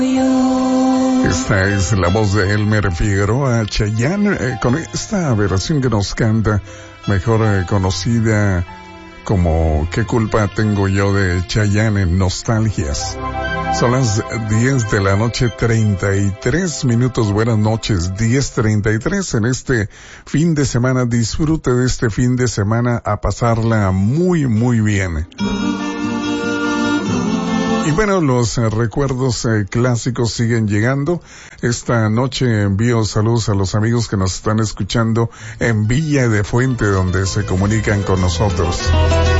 Esta es la voz de Elmer Figueroa, Chayanne, con esta versión que nos canta, mejor conocida como ¿Qué culpa tengo yo?, de Chayanne en Nostalgias. Son las 10 de la noche, 33 minutos. Buenas noches, 10:33 en este fin de semana. Disfrute de este fin de semana, a pasarla muy, muy bien. Y bueno, los recuerdos clásicos siguen llegando. Esta noche envío saludos a los amigos que nos están escuchando en Villa de Fuente, donde se comunican con nosotros.